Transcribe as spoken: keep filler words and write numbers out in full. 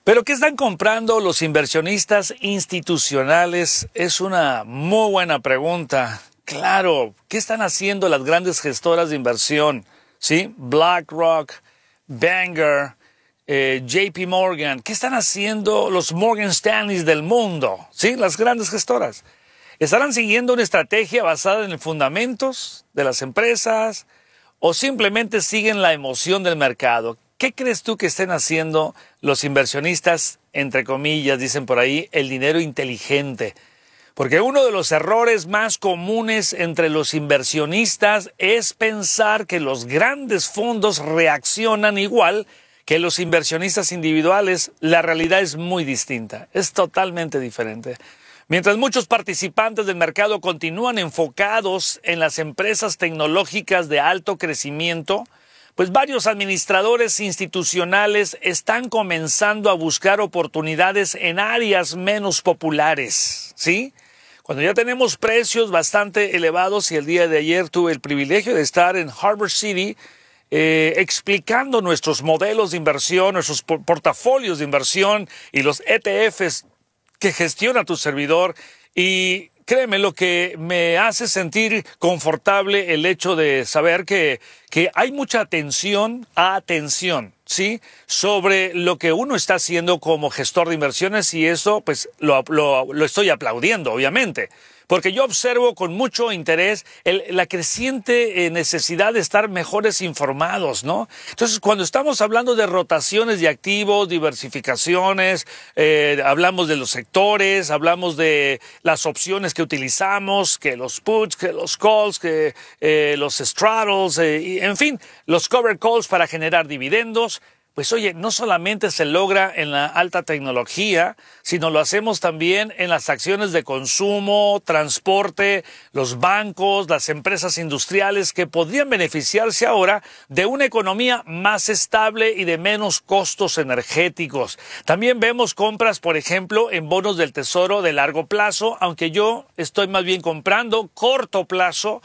Pero ¿qué están comprando los inversionistas institucionales? Es una muy buena pregunta. Claro, ¿qué están haciendo las grandes gestoras de inversión? ¿Sí? BlackRock, Vanguard, eh, J P Morgan. ¿Qué están haciendo los Morgan Stanleys del mundo? ¿Sí? Las grandes gestoras. ¿Estarán siguiendo una estrategia basada en los fundamentos de las empresas o simplemente siguen la emoción del mercado? ¿Qué crees tú que estén haciendo los inversionistas, entre comillas, dicen por ahí, el dinero inteligente? Porque uno de los errores más comunes entre los inversionistas es pensar que los grandes fondos reaccionan igual que los inversionistas individuales. La realidad es muy distinta, es totalmente diferente. Mientras muchos participantes del mercado continúan enfocados en las empresas tecnológicas de alto crecimiento, pues varios administradores institucionales están comenzando a buscar oportunidades en áreas menos populares, ¿sí? Cuando ya tenemos precios bastante elevados, y el día de ayer tuve el privilegio de estar en Harbor City eh, explicando nuestros modelos de inversión, nuestros portafolios de inversión y los E T Fs que gestiona tu servidor, y créeme, lo que me hace sentir confortable el hecho de saber que, que hay mucha atención, atención, ¿sí? Sobre lo que uno está haciendo como gestor de inversiones, y eso pues lo, lo, lo estoy aplaudiendo, obviamente. Porque yo observo con mucho interés el, la creciente eh, necesidad de estar mejores informados, ¿no? Entonces, cuando estamos hablando de rotaciones de activos, diversificaciones, eh, hablamos de los sectores, hablamos de las opciones que utilizamos, que los puts, que los calls, que eh, los straddles, eh, y, en fin, los cover calls para generar dividendos. Pues oye, no solamente se logra en la alta tecnología, sino lo hacemos también en las acciones de consumo, transporte, los bancos, las empresas industriales que podrían beneficiarse ahora de una economía más estable y de menos costos energéticos. También vemos compras, por ejemplo, en bonos del Tesoro de largo plazo, aunque yo estoy más bien comprando corto plazo,